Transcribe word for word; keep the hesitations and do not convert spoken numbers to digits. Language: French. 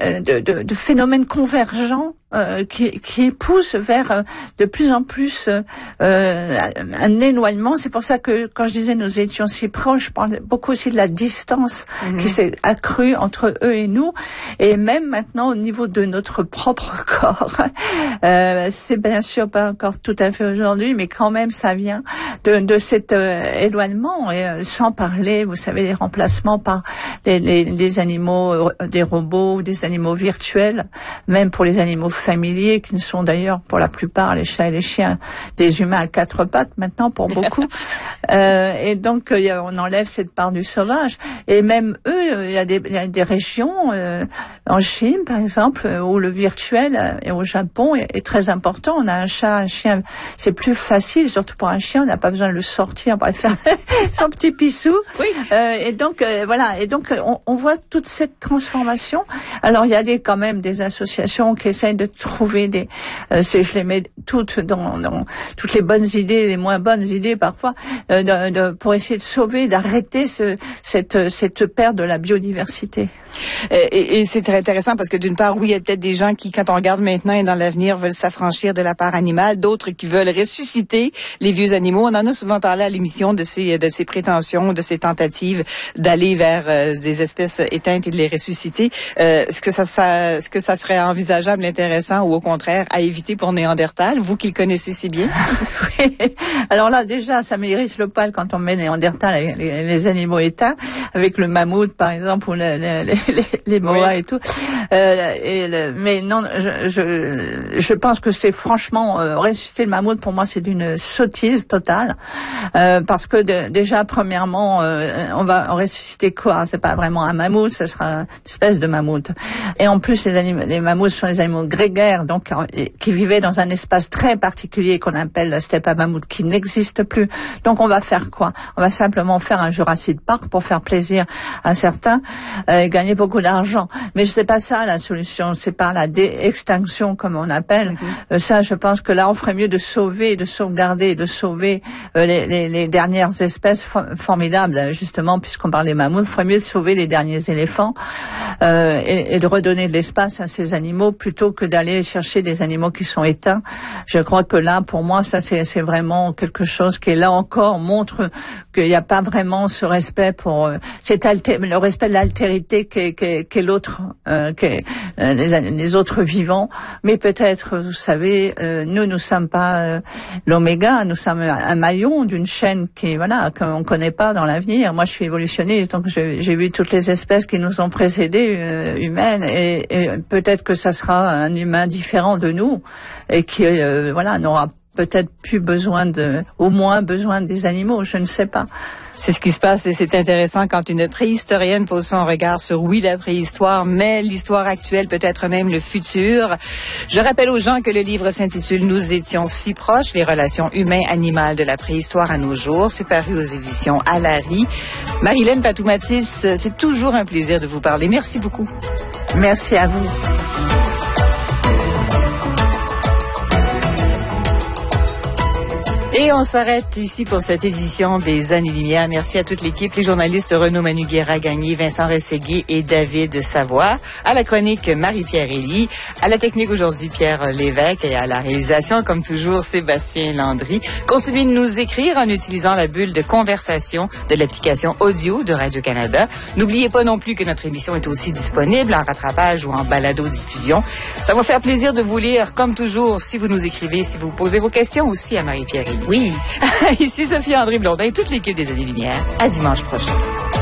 de, de, de phénomènes convergents euh, qui, qui poussent vers euh, de plus en plus euh, un éloignement. C'est pour ça que quand je disais nous étions si proches, je parlais beaucoup aussi de la distance mmh. qui s'est accrue entre eux et nous, et même maintenant au niveau de notre propre corps. Euh, c'est bien sûr pas encore tout à fait aujourd'hui, mais quand même ça vient de, de cet euh, éloignement, et euh, sans parler, vous savez, des remplacements par des, des, des animaux, euh, des robots, des animaux virtuels, même pour les animaux familiers, qui ne sont d'ailleurs pour la plupart, les chats et les chiens, des humains à quatre pattes maintenant pour beaucoup. euh, et donc euh, y a, on enlève cette part du sauvage. Et même eux, il y a des, y a des régions euh, en Chine, par exemple, où le virtuel euh, et au Japon est, est très important. On a un chat, un chien, c'est plus facile, surtout pour un chien, on n'a pas besoin de le sortir pour aller faire son petit pissou. Oui. Euh, et donc euh, voilà. Et donc on, on voit toute cette transformation. Alors il y a des quand même des associations qui essayent de trouver des, euh, c'est, je les mets toutes dans, dans toutes les bonnes idées, les moins bonnes idées parfois, euh, de, de, pour essayer de sauver, d'arrêter ce, cette cette perte de la biodiversité. Et, et c'est très intéressant parce que d'une part, oui, il y a peut-être des gens qui, quand on regarde maintenant et dans l'avenir, veulent s'affranchir de la part animale, d'autres qui veulent ressusciter les vieux animaux. On en a souvent parlé à l'émission de ces de ces prétentions, de ces tentatives d'aller vers euh, des espèces éteintes et de les ressusciter. Euh, est-ce que ça, ça, est-ce que ça serait envisageable, intéressant, ou au contraire à éviter pour Néandertal, vous qui le connaissez si bien? Oui. Alors là, déjà, ça m'érisse le poil quand on met Néandertal, les, les, les animaux éteints, avec le mammouth, par exemple, ou le, le, les, les, les moas oui. et tout. Euh, et le, mais non, je, je, je pense que c'est franchement euh, ressusciter le mammouth, pour moi, c'est d'une sottise totale, euh, parce que de, déjà, premièrement, euh, on va ressusciter quoi? C'est pas vraiment un mammouth, ce sera une espèce de mammouth. Et en plus, les animaux, les mammouths sont des animaux grégaires, donc qui vivaient dans un espace très particulier qu'on appelle la steppe à mammouth, qui n'existe plus. Donc, on va faire quoi? On va simplement faire un Jurassic Park pour faire plaisir à certains euh, et gagner beaucoup d'argent. Mais c'est pas ça la solution, c'est pas la dé-extinction comme on appelle. Mm-hmm. Euh, ça, je pense que là, on ferait mieux de sauver, de sauvegarder, de sauver euh, les, les, les dernières espèces for- formidables, justement, puisqu'on parle des mammouths. Il ferait mieux de sauver les derniers éléphants euh, et, et de redonner de l'espace à ces animaux plutôt que d'aller chercher des animaux qui sont éteints. Je crois que là, pour moi, ça c'est, c'est vraiment quelque chose qui, là encore, montre qu'il n'y a pas vraiment ce respect pour euh, cet alter, le respect de l'altérité qu'est, qu'est, qu'est l'autre, euh, qu'est euh, les, les autres vivants. Mais peut-être, vous savez, euh, nous, nous sommes pas euh, l'oméga, nous sommes un, un maillon d'une chaîne qui, voilà, qu'on connaît pas dans l'avenir. Moi, je suis évolutionniste, donc j'ai, j'ai vu toutes les espèces qui nous ont précédées, euh, humaines, et, et peut-être que ça sera un humain différent de nous et qui, euh, voilà, n'aura peut-être plus besoin de, au moins besoin des animaux, je ne sais pas. C'est ce qui se passe et c'est intéressant quand une préhistorienne pose son regard sur, oui, la préhistoire, mais l'histoire actuelle, peut-être même le futur. Je rappelle aux gens que le livre s'intitule « Nous étions si proches, les relations humains-animales de la préhistoire à nos jours ». C'est paru aux éditions Alary. Marilène Patou-Mathis, c'est toujours un plaisir de vous parler. Merci beaucoup. Merci à vous. Et on s'arrête ici pour cette édition des Années-Lumière. Merci à toute l'équipe, les journalistes Renaud Manu-Guéra-Gagné, Vincent Rességuier et David Savoie. À la chronique, Marie-Pierre Elie. À la technique aujourd'hui, Pierre Lévesque. Et à la réalisation, comme toujours, Sébastien Landry. Continuez de nous écrire en utilisant la bulle de conversation de l'application audio de Radio-Canada. N'oubliez pas non plus que notre émission est aussi disponible en rattrapage ou en balado-diffusion. Ça va faire plaisir de vous lire, comme toujours, si vous nous écrivez, si vous posez vos questions aussi à Marie-Pierre Elie. Oui. Ici Sophie-André Blondin et toute l'équipe des Années-Lumière. À dimanche prochain.